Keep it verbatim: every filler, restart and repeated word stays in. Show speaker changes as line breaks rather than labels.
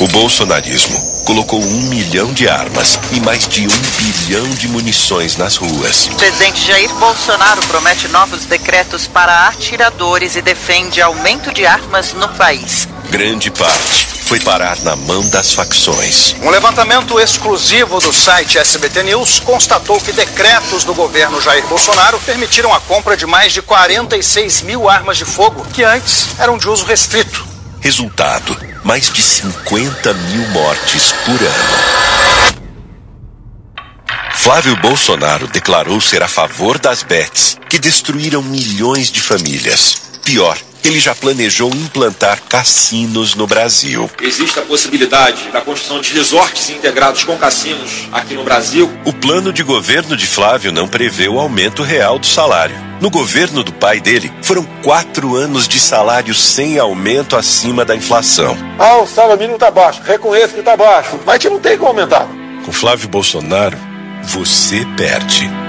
O bolsonarismo colocou um milhão de armas e mais de um bilhão de munições nas ruas.
O presidente Jair Bolsonaro promete novos decretos para atiradores e defende aumento de armas no país.
Grande parte foi parar na mão das facções.
Um levantamento exclusivo do site S B T News constatou que decretos do governo Jair Bolsonaro permitiram a compra de mais de quarenta e seis mil armas de fogo, que antes eram de uso restrito.
Resultado: mais de cinquenta mil mortes por ano. Flávio Bolsonaro declarou ser a favor das bets, que destruíram milhões de famílias. Pior, ele já planejou implantar cassinos no Brasil.
Existe a possibilidade da construção de resorts integrados com cassinos aqui no Brasil.
O plano de governo de Flávio não prevê o aumento real do salário. No governo do pai dele, foram quatro anos de salário sem aumento acima da inflação.
Ah, o salário mínimo está baixo. Reconheço que está baixo, mas a gente não tem como aumentar.
Com Flávio Bolsonaro, você perde.